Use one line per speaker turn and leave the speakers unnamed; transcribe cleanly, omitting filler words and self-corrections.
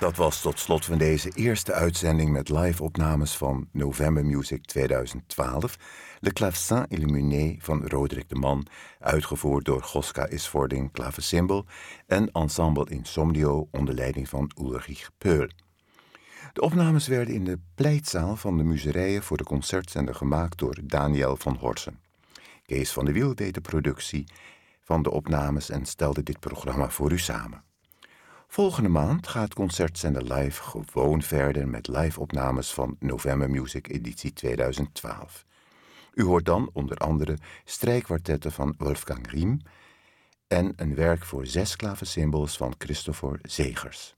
Dat was tot slot van deze eerste uitzending met live-opnames van November Music 2012. Le Clavecin Illuminé van Roderick de Man, uitgevoerd door Goska Isvording klavecimbal en Ensemble Insomnio onder leiding van Ulrich Peul. De opnames werden in de pleitzaal van de Muzerijen voor de Concertzender gemaakt door Daniel van Horsen. Kees van de Wiel deed de productie van de opnames en stelde dit programma voor u samen. Volgende maand gaat Concertzender Live gewoon verder met live-opnames van November Music editie 2012. U hoort dan onder andere strijkkwartetten van Wolfgang Riem en een werk voor 6 klavecimbals van Christopher Zegers.